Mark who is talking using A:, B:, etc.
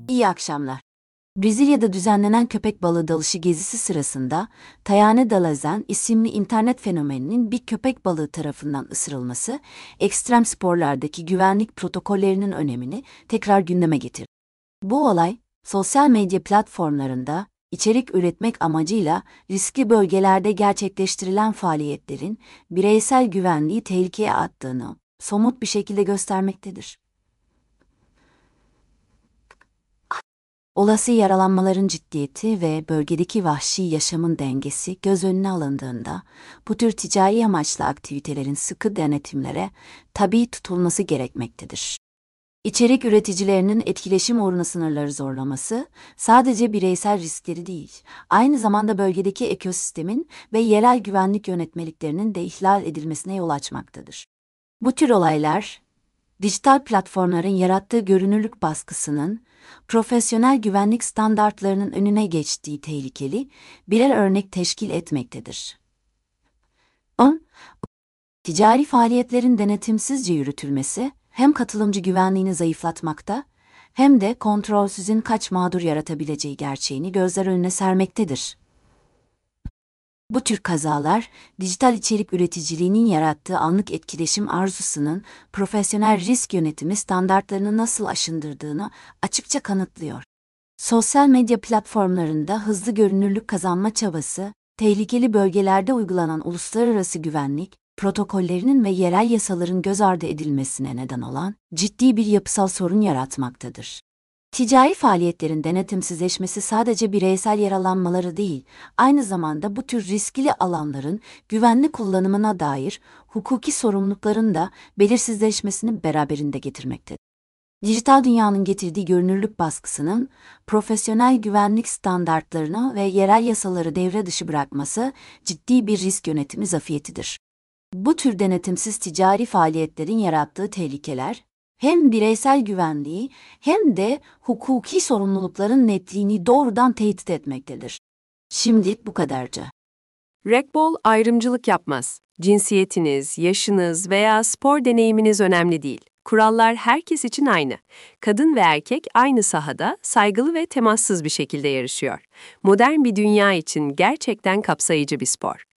A: İyi akşamlar. Brezilya'da düzenlenen köpek balığı dalışı gezisi sırasında Tayane Dalazen isimli internet fenomeninin bir köpek balığı tarafından ısırılması, ekstrem sporlardaki güvenlik protokollerinin önemini tekrar gündeme getirdi. Bu olay, sosyal medya platformlarında içerik üretmek amacıyla riskli bölgelerde gerçekleştirilen faaliyetlerin bireysel güvenliği tehlikeye attığını somut bir şekilde göstermektedir. Olası yaralanmaların ciddiyeti ve bölgedeki vahşi yaşamın dengesi göz önüne alındığında, bu tür ticari amaçlı aktivitelerin sıkı denetimlere tabi tutulması gerekmektedir. İçerik üreticilerinin etkileşim uğruna sınırları zorlaması, sadece bireysel riskleri değil, aynı zamanda bölgedeki ekosistemin ve yerel güvenlik yönetmeliklerinin de ihlal edilmesine yol açmaktadır. Bu tür olaylar, dijital platformların yarattığı görünürlük baskısının, profesyonel güvenlik standartlarının önüne geçtiği tehlikeli birer örnek teşkil etmektedir. 10. Ticari faaliyetlerin denetimsizce yürütülmesi, hem katılımcı güvenliğini zayıflatmakta, hem de kontrolsüzün kaç mağdur yaratabileceği gerçeğini gözler önüne sermektedir. Bu tür kazalar, dijital içerik üreticiliğinin yarattığı anlık etkileşim arzusunun profesyonel risk yönetimi standartlarını nasıl aşındırdığını açıkça kanıtlıyor. Sosyal medya platformlarında hızlı görünürlük kazanma çabası, tehlikeli bölgelerde uygulanan uluslararası güvenlik protokollerinin ve yerel yasaların göz ardı edilmesine neden olan ciddi bir yapısal sorun yaratmaktadır. Ticari faaliyetlerin denetimsizleşmesi sadece bireysel yaralanmaları değil, aynı zamanda bu tür riskli alanların güvenli kullanımına dair hukuki sorumlulukların da belirsizleşmesini beraberinde getirmektedir. Dijital dünyanın getirdiği görünürlük baskısının profesyonel güvenlik standartlarını ve yerel yasaları devre dışı bırakması ciddi bir risk yönetimi zafiyetidir. Bu tür denetimsiz ticari faaliyetlerin yarattığı tehlikeler, hem bireysel güvenliği hem de hukuki sorumlulukların netliğini doğrudan tehdit etmektedir. Şimdilik bu kadarca.
B: Racquetball ayrımcılık yapmaz. Cinsiyetiniz, yaşınız veya spor deneyiminiz önemli değil. Kurallar herkes için aynı. Kadın ve erkek aynı sahada saygılı ve temassız bir şekilde yarışıyor. Modern bir dünya için gerçekten kapsayıcı bir spor.